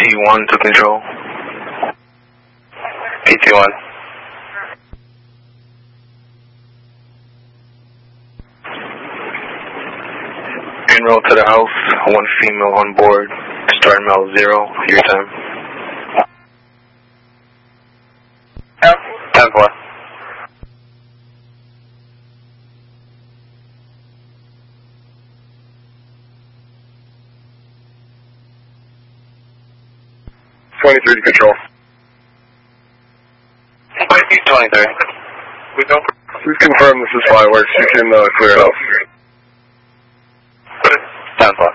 PT1 to control. PT1. En route to the house, 1 female on board, start mile 0, your time. 10-4. to control. 23. Please confirm this is Flyworks. You can clear it up. 10-4.